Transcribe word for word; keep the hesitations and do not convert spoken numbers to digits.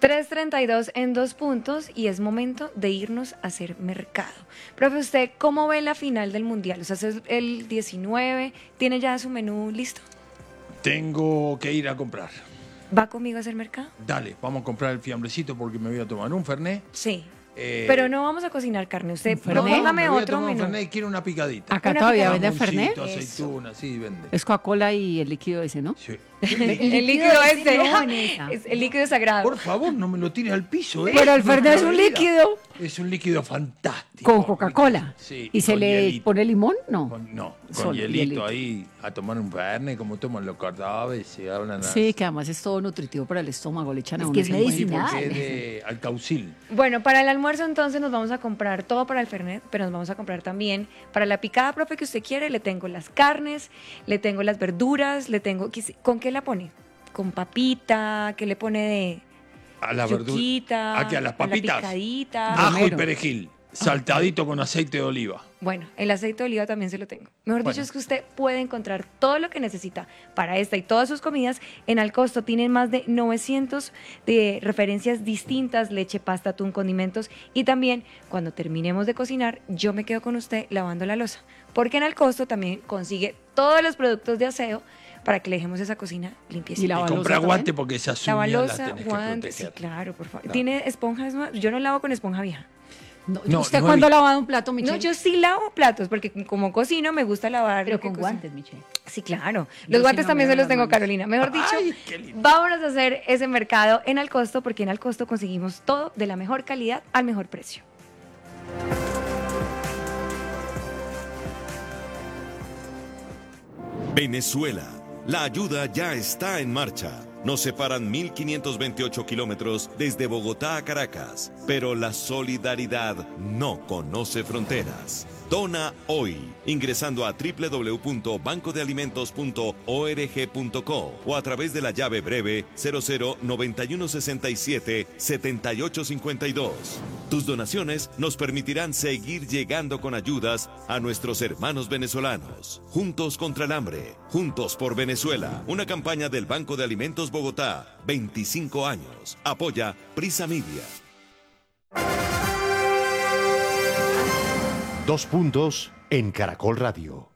tres treinta y dos en dos puntos y es momento de irnos a hacer mercado. Profe, ¿usted cómo ve la final del Mundial? O sea, es el diecinueve, ¿tiene ya su menú listo? Tengo que ir a comprar. ¿Va conmigo a hacer mercado? Dale, vamos a comprar el fiambrecito porque me voy a tomar un fernet. Sí. Eh, Pero no vamos a cocinar carne. Usted no, póngame me voy a otro tomar un menú. fernet, quiero una picadita. Acá Una todavía picadita. venden Fernet. Jamoncito, aceituna, sí, vende. Es Coca-Cola y el líquido ese, ¿no? Sí. El, el líquido ese. no, Vanessa. Es el líquido sagrado. Por favor, no me lo tires al piso, ¿eh? Pero el Fernet es un Vida. líquido Es un líquido fantástico. con Coca-Cola. Sí. ¿Y se con le hielito. pone limón? No. Con, no, con Solo hielito, hielito. ahí a tomar un fernet como toman los cordobeses. Se hablan Sí, que además es todo nutritivo para el estómago. Le echan a Es uno que es ese Sí, medicinal. porque es de alcaucil. Bueno, para el almuerzo entonces nos vamos a comprar todo para el Fernet, pero nos vamos a comprar también para la picada, profe, que usted quiere. Le tengo las carnes, le tengo las verduras, le tengo... ¿Con qué la pone? ¿Con papita? ¿Qué le pone de A la verdura. yuquita? Aquí a las la papitas. picadita. Ajo y Romero. perejil. Saltadito con aceite de oliva. Bueno, el aceite de oliva también se lo tengo. Mejor Bueno. dicho, es que usted puede encontrar todo lo que necesita para esta y todas sus comidas en Alcosto. Tienen más de novecientos de referencias distintas, leche, pasta, atún, condimentos. Y también, cuando terminemos de cocinar, yo me quedo con usted lavando la loza. Porque en Alcosto también consigue todos los productos de aseo para que le dejemos esa cocina limpiecita. Y la Y balosa compra también. guante porque esas uñas las Lavalosa, tenés que guantes, sí, proteger. claro, por favor. Claro. ¿Tiene esponjas nuevas? Yo no lavo con esponja vieja. No, No, ¿Usted no he cuándo ha visto. lavado un plato, Michelle? No, yo sí lavo platos, porque como cocino me gusta lavar. Pero lo que con cocino. guantes, Michelle. Sí, claro. Yo Los sí guantes no también me se veo los tengo, las manos. Carolina. Mejor dicho, Ay, qué lindo. vámonos a hacer ese mercado en Alcosto, porque en Alcosto conseguimos todo de la mejor calidad al mejor precio. Venezuela. La ayuda ya está en marcha. Nos separan mil quinientos veintiocho kilómetros desde Bogotá a Caracas, pero la solidaridad no conoce fronteras. Dona hoy, ingresando a doble u doble u doble u punto banco de alimentos punto org punto co o a través de la llave breve cero cero noventa y uno sesenta y siete setenta y ocho cincuenta y dos. Tus donaciones nos permitirán seguir llegando con ayudas a nuestros hermanos venezolanos. Juntos contra el hambre, juntos por Venezuela. Una campaña del Banco de Alimentos Bogotá, veinticinco años. Apoya Prisa Media. Dos puntos en Caracol Radio.